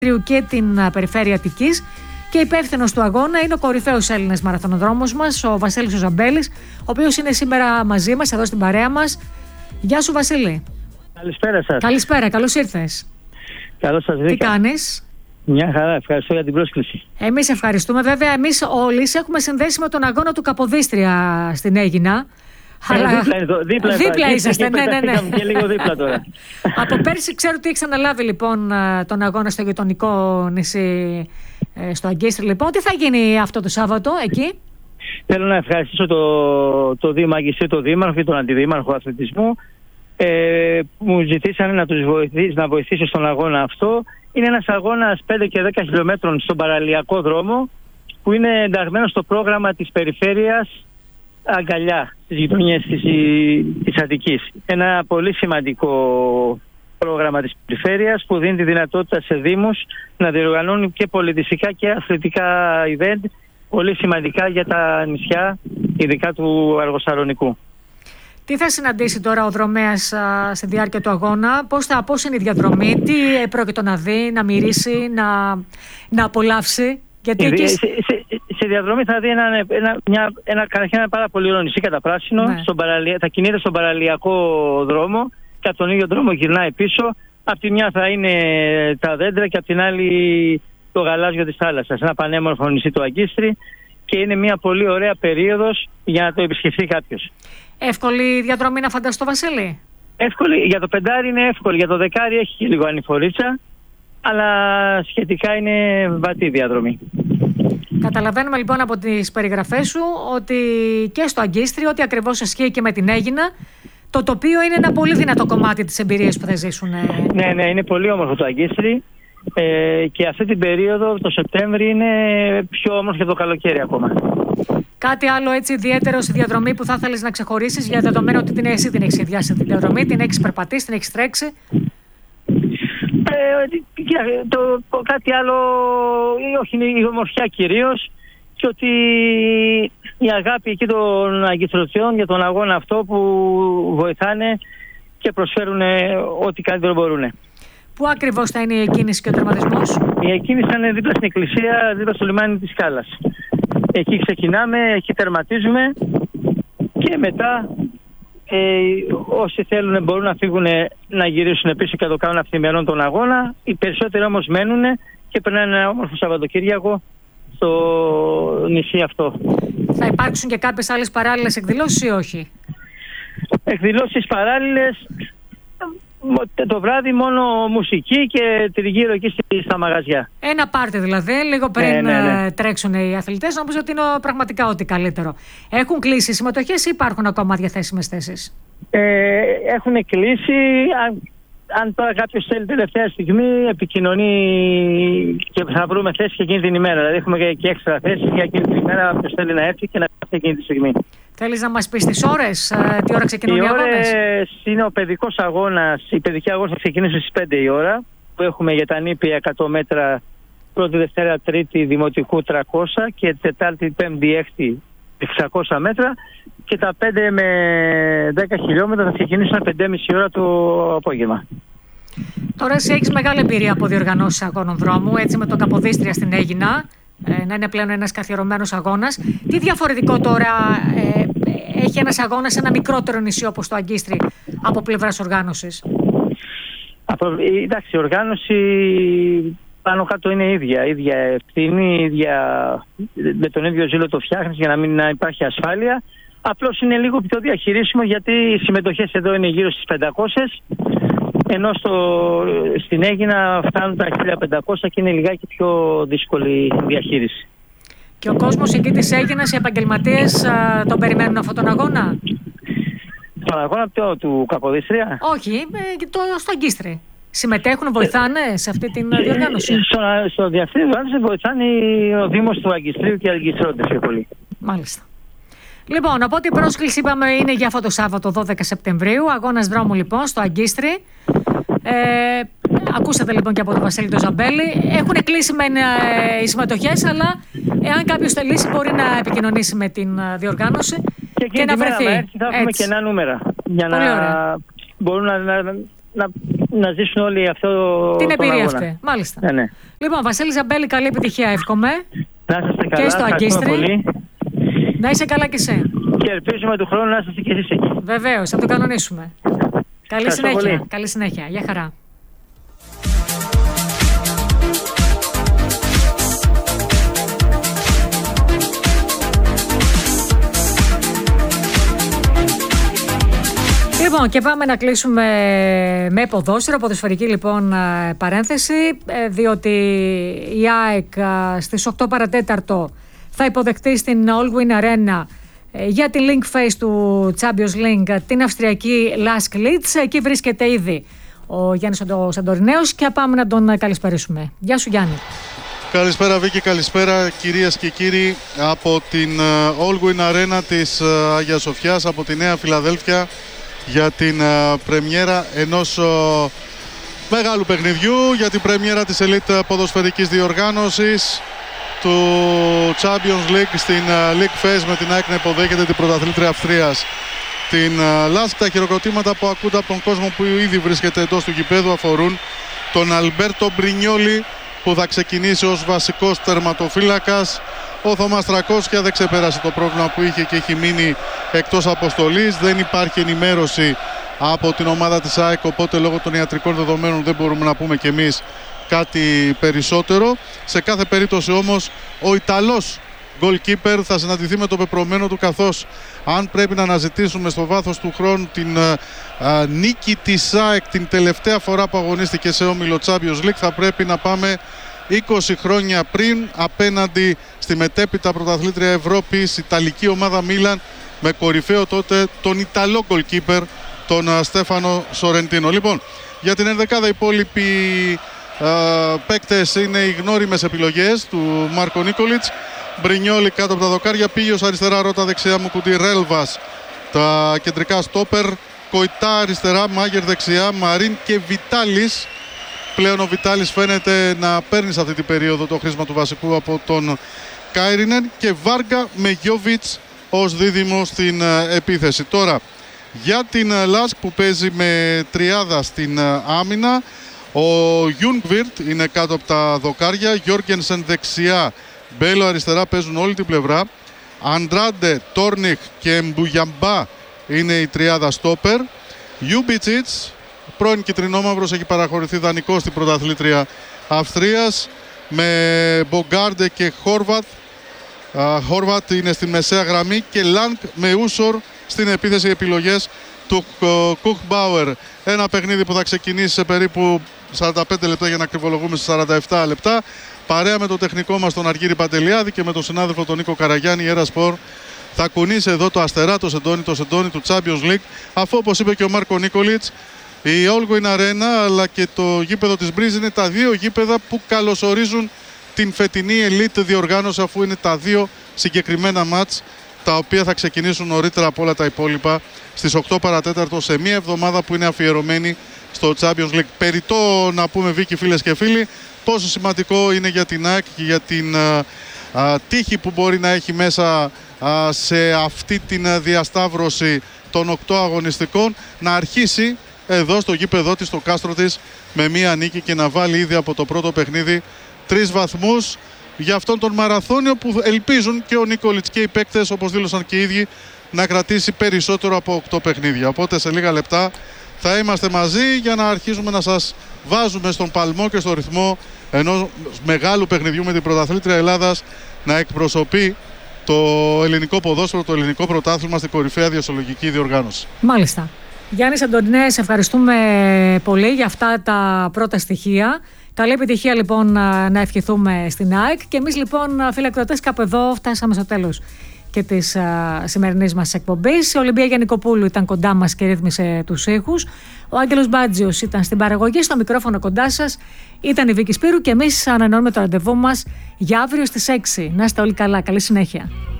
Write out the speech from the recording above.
και την περιφέρεια Αττικής. Και υπεύθυνος του αγώνα είναι ο κορυφαίος Έλληνας μαραθωνοδρόμος μας, ο Βασίλης ο Ζαμπέλης, ο οποίος είναι σήμερα μαζί μας, εδώ στην παρέα μας. Γεια σου, Βασίλη. Καλησπέρα σας. Καλησπέρα, καλώς ήρθες. Καλώς σας βρήκα. Τι κάνεις? Μια χαρά, ευχαριστώ για την πρόσκληση. Εμείς ευχαριστούμε. Βέβαια, εμείς όλοι σε έχουμε συνδέσει με τον αγώνα του Καποδίστρια στην Αίγινα. Αλλά... Δίπλα είσαστε, ναι. Και λίγο δίπλα τώρα. Από πέρσι ξέρω ότι έχεις αναλάβει λοιπόν τον αγώνα στο γειτονικό νησί, στο Αγκίστρι. Λοιπόν, τι θα γίνει αυτό το Σάββατο εκεί? Θέλω να ευχαριστήσω το Δήμο Αγκιστρίου, τον Δήμαρχο και τον Αντιδήμαρχο Αθλητισμού που μου ζητήσανε να βοηθήσω στον αγώνα αυτό. Είναι ένας αγώνας 5 και 10 χιλιόμετρων στον παραλιακό δρόμο που είναι ενταγμένο στο πρόγραμμα της περιφέρειας Αγκαλιά, στις γειτονιές της Αττικής. Ένα πολύ σημαντικό πρόγραμμα της περιφέρειας που δίνει τη δυνατότητα σε δήμους να διοργανώνουν και πολιτιστικά και αθλητικά event πολύ σημαντικά για τα νησιά, ειδικά του Αργοσαλονικού. Τι θα συναντήσει τώρα ο δρομέας στη διάρκεια του αγώνα, πώς είναι η διαδρομή, τι πρόκειται να δει, να μυρίσει, να απολαύσει? Γιατί σε διαδρομή θα δει ένα πάρα πολύ ωραίο νησί καταπράσινο, ναι. Θα κινείται στον παραλιακό δρόμο και από τον ίδιο δρόμο γυρνάει πίσω. Από τη μια θα είναι τα δέντρα και από την άλλη το γαλάζιο της θάλασσας. Ένα πανέμορφο νησί του Αγκίστρι και είναι μια πολύ ωραία περίοδος για να το επισκεφθεί κάποιος. Εύκολη διαδρομή να φανταστώ, Βασίλη? Εύκολη, για το πεντάρι είναι εύκολη, για το δεκάρι έχει και λίγο ανηφορίτσα, αλλά σχετικά είναι βατή διαδρομή. Καταλαβαίνουμε λοιπόν από τις περιγραφές σου ότι και στο Αγκίστρι, ότι ακριβώς ισχύει και με την Αίγινα, το τοπίο είναι ένα πολύ δυνατό κομμάτι της εμπειρίας που θα ζήσουν. Ναι, είναι πολύ όμορφο το Αγκίστρι και αυτή την περίοδο, το Σεπτέμβρη, είναι πιο όμορφο και το καλοκαίρι ακόμα. Κάτι άλλο έτσι ιδιαίτερο στη διαδρομή που θα ήθελες να ξεχωρίσεις, για δεδομένο ότι εσύ την έχεις ιδιάσει τη διαδρομή, την έχεις περπατήσει, την έχεις τρέξει? Κάτι άλλο, όχι, είναι η ομορφιά κυρίως και ότι η αγάπη εκεί των αγκιστρωτιών για τον αγώνα αυτό που βοηθάνε και προσφέρουν ό,τι καλύτερο μπορούν. Πού ακριβώς θα είναι η εκκίνηση και ο τερματισμός? Η εκκίνηση θα είναι δίπλα στην εκκλησία, δίπλα στο λιμάνι της Σκάλας. Εκεί ξεκινάμε, εκεί τερματίζουμε και μετά όσοι θέλουν μπορούν να φύγουν να γυρίσουν πίσω και να το κάνουν αυθημερών τον αγώνα. Οι περισσότεροι όμως μένουν και περνάνε ένα όμορφο Σαββατοκύριακο στο νησί αυτό. Θα υπάρξουν και κάποιες άλλες παράλληλες εκδηλώσεις ή όχι? Εκδηλώσεις παράλληλες, το βράδυ μόνο μουσική και τριγύρω εκεί στα μαγαζιά. Ένα πάρτι δηλαδή, λίγο πριν τρέξουν οι αθλητές, νομίζω ότι είναι πραγματικά ό,τι καλύτερο. Έχουν κλείσει συμμετοχές ή υπάρχουν ακόμα διαθέσιμες θέσεις? Έχουν κλείσει. Αν τώρα κάποιος θέλει τελευταία στιγμή, επικοινωνεί και θα βρούμε θέση και εκείνη την ημέρα. Δηλαδή έχουμε και έξτρα θέσεις για εκείνη την ημέρα, όποιος θέλει να έρθει και να έρθει εκείνη τη στιγμή. Θέλεις να μας πεις τις ώρες, τι ώρα ξεκινούν οι αγώνες? Οι ώρες είναι ο παιδικός αγώνας. Η παιδική αγώνα θα ξεκινήσει στις 5 η ώρα, που έχουμε για τα νήπια 100 μέτρα, πρώτη, Δευτέρα, Τρίτη Δημοτικού 300 και Τετάρτη, Πέμπτη, Έκτη 600 μέτρα. Και τα 5 με 10 χιλιόμετρα θα ξεκινήσουν 5,5 ώρα το απόγευμα. Τώρα εσύ έχεις μεγάλη εμπειρία από διοργανώσεις αγώνων δρόμου, έτσι με το Καποδίστρια στην Αίγινα, να είναι πλέον ένας καθιερωμένος αγώνας. Τι διαφορετικό τώρα έχει ένας αγώνας σε ένα μικρότερο νησί όπως το Αγκίστρι από πλευράς οργάνωσης? Εντάξει, η οργάνωση πάνω κάτω είναι ίδια ευθύνη, με τον ίδιο ζήλο το φτιάχνεις για να μην υπάρχει ασφάλεια. Απλώς είναι λίγο πιο διαχειρίσιμο γιατί οι συμμετοχές εδώ είναι γύρω στις 500, ενώ στην Αίγινα φτάνουν τα 1500 και είναι λιγάκι πιο δύσκολη η διαχείριση. Και ο κόσμος εκεί της Αίγινας, οι επαγγελματίες, τον περιμένουν αυτόν τον αγώνα? Τον αγώνα του Καποδίστρια? Όχι, στο Αγκίστρι. Συμμετέχουν, βοηθάνε σε αυτή την διοργάνωση? Στο διαστήριο βοηθάνε ο Δήμος του Αγκιστρίου και οι Αγκιστρώτες πιο πολύ. Μάλιστα. Λοιπόν, από ό,τι η πρόσκληση είπαμε είναι για αυτό το Σάββατο 12 Σεπτεμβρίου. Αγώνας δρόμου λοιπόν στο Αγκίστρι. Ακούσατε λοιπόν και από τον Βασίλη τον Ζαμπέλη. Έχουν κλείσει οι συμμετοχές, αλλά εάν κάποιος θελήσει μπορεί να επικοινωνήσει με την διοργάνωση και να βρεθεί. Θα έχουμε κενά νούμερα για να μπορούν να να ζήσουν όλοι αυτό την εμπειρία αυτή. Μάλιστα. Ναι. Λοιπόν, Βασίλη Ζαμπέλη, καλή επιτυχία, εύχομαι. Να είστε καλά. Και στο Αγκίστρι. Να είσαι καλά κι εσύ. Και ελπίζουμε του χρόνου να είστε κι εσείς εκεί. Βεβαίως, θα το κανονίσουμε. Καλή συνέχεια. Καλή συνέχεια. Γεια χαρά. Λοιπόν, και πάμε να κλείσουμε με ποδόσφαιρο, ποδοσφαιρική λοιπόν παρένθεση, διότι η ΑΕΚ στις 8 παρατέταρτο θα υποδεχτεί στην All Win Arena για την link phase του Champions League την Αυστριακή Lask Linz. Εκεί βρίσκεται ήδη ο Γιάννης ο Σαντορινέος και πάμε να τον καλησπερίσουμε. Γεια σου Γιάννη. Καλησπέρα Βίκη, καλησπέρα κυρίες και κύριοι από την All Win Arena της Αγίας Σοφιάς, από τη Νέα Φιλαδέλφια, για την πρεμιέρα ενός μεγάλου παιχνιδιού, για την πρεμιέρα της Elite ποδοσφαιρικής διοργάνωσης του Champions League στην League Phase, με την ΑΕΚ να υποδέχεται την πρωταθλήτρια Αυστρίας, την Lask. Τα χειροκροτήματα που ακούνται από τον κόσμο που ήδη βρίσκεται εντός του γηπέδου αφορούν τον Αλμπέρτο Μπρινιόλι, που θα ξεκινήσει ως βασικός τερματοφύλακας. Ο Θωμάς Τρακόσια δεν ξεπέρασε το πρόβλημα που είχε και έχει μείνει εκτός αποστολής. Δεν υπάρχει ενημέρωση από την ομάδα της ΑΕΚ, οπότε λόγω των ιατρικών δεδομένων δεν μπορούμε να πούμε κι εμείς κάτι περισσότερο. Σε κάθε περίπτωση όμως ο Ιταλός goalkeeper θα συναντηθεί με το πεπρωμένο του, καθώς αν πρέπει να αναζητήσουμε στο βάθος του χρόνου την νίκη της ΑΕΚ την τελευταία φορά που αγωνίστηκε σε όμιλο Champions League, θα πρέπει να πάμε 20 χρόνια πριν, απέναντι στη μετέπειτα πρωταθλήτρια Ευρώπης Ιταλική ομάδα Μίλαν, με κορυφαίο τότε τον Ιταλό goalkeeper, τον Στέφανο Σορεντίνο. Λοιπόν, για την ενδεκάδα οι υπόλοιποι παίκτες είναι οι γνώριμες επιλογές του Μάρκο Νίκολιτς. Μπρινιόλι κάτω από τα δοκάρια, Πίγιος αριστερά, Ρώτα δεξιά, Μουκουντή, Ρέλβας τα κεντρικά στόπερ, Κοϊτά αριστερά, Μάγερ δεξιά, Μαρίν και Βιτάλης. Πλέον ο Βιτάλης φαίνεται να παίρνει σε αυτή την περίοδο το χρήσμα του βασικού από τον Κάιρινεν, και Βάργα με Γιόβιτς ως δίδυμο στην επίθεση. Τώρα για την Lask που παίζει με τριάδα στην άμυνα, ο Γιουνγκβιρτ είναι κάτω από τα δοκάρια, Γιόργενσεν δεξιά, Μπέλο αριστερά, παίζουν όλη την πλευρά. Αντράντε, Τόρνιχ και Μπουγιαμπά είναι η τριάδα στόπερ. Ιούμπιτσιτς, πρώην κιτρινόμαυρος, έχει παραχωρηθεί δανεικό στην πρωταθλήτρια Αυστρίας, με Μπογκάρντε και Χόρβατ. Χόρβατ είναι στη μεσαία γραμμή και Λάνκ με Ούσορ στην επίθεση, επιλογές του Κουχμπάουερ. Ένα παιχνίδι που θα ξεκινήσει σε περίπου 45 λεπτά, για να κρυβολογούμε σε 47 λεπτά. Παρέα με το τεχνικό μας τον Αργύρη Παντελιάδη και με τον συνάδελφο τον Νίκο Καραγιάννη, η Έρα Σπορ θα κουνήσει εδώ το αστερά, το σεντόνι του Champions League, αφού όπως είπε και ο Μάρκο Νίκολιτς, η All Win Arena αλλά και το γήπεδο της Μπρίζ είναι τα δύο γήπεδα που καλωσορίζουν την φετινή Elite διοργάνωση, αφού είναι τα δύο συγκεκριμένα μάτς τα οποία θα ξεκινήσουν νωρίτερα από όλα τα υπόλοιπα στις 8 παρατέταρτο, σε μια εβδομάδα που είναι αφιερωμένη στο Champions League. Περιττό να πούμε, Βίκη, φίλες και φίλοι, πόσο σημαντικό είναι για την ΑΕΚ και για την τύχη που μπορεί να έχει μέσα σε αυτή την διασταύρωση των 8 αγωνιστικών, να αρχίσει εδώ στο γήπεδό της, στο κάστρο της, με μία νίκη και να βάλει ήδη από το πρώτο παιχνίδι 3 βαθμούς για αυτόν τον μαραθώνιο που ελπίζουν και ο Νίκολιτς και οι παίκτες, όπως δήλωσαν και οι ίδιοι, να κρατήσει περισσότερο από 8 παιχνίδια. Οπότε σε λίγα λεπτά θα είμαστε μαζί για να αρχίσουμε να σας βάζουμε στον παλμό και στο ρυθμό ενός μεγάλου παιχνιδιού με την πρωταθλήτρια Ελλάδας να εκπροσωπεί το ελληνικό ποδόσφαιρο, το ελληνικό πρωτάθλημα στην κορυφαία διασολογική διοργάνωση. Μάλιστα. Γιάννη Αντωνινέ, σε ευχαριστούμε πολύ για αυτά τα πρώτα στοιχεία. Καλή επιτυχία λοιπόν να ευχηθούμε στην ΑΕΚ. Και εμείς λοιπόν, φίλοι ακροατές, κάπου εδώ φτάσαμε στο τέλος και της σημερινής μας εκπομπής. Η Ολυμπία Γιαννικοπούλου ήταν κοντά μας και ρύθμισε τους ήχους. Ο Άγγελος Μπάτζιος ήταν στην παραγωγή, στο μικρόφωνο κοντά σας ήταν η Βίκη Σπύρου, και εμείς ανανεώνουμε το ραντεβού μας για αύριο στις 6. Να είστε όλοι καλά, καλή συνέχεια.